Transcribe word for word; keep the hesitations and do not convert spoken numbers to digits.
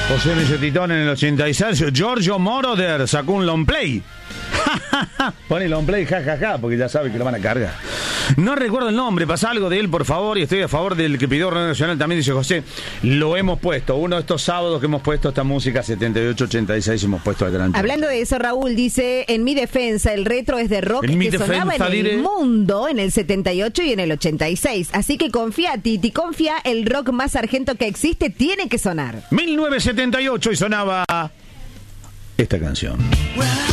José Melletitón en el ochenta y seis. Giorgio Moroder sacó un long play. Pone long play, jajaja, ja, ja, porque ya sabe que lo van a cargar. No recuerdo el nombre, pasa algo de él, por favor, y estoy a favor del que pidió Radio Nacional también, dice José. Lo hemos puesto, uno de estos sábados que hemos puesto esta música, setenta y ocho, ochenta y seis, hemos puesto adelante. Hablando de eso, Raúl dice, en mi defensa, el retro es de rock en que sonaba en el diré... mundo en el setenta y ocho y en el ochenta y seis. Así que confía, Titi, confía, el rock más argento que existe tiene que sonar. mil novecientos setenta y ocho y sonaba esta canción.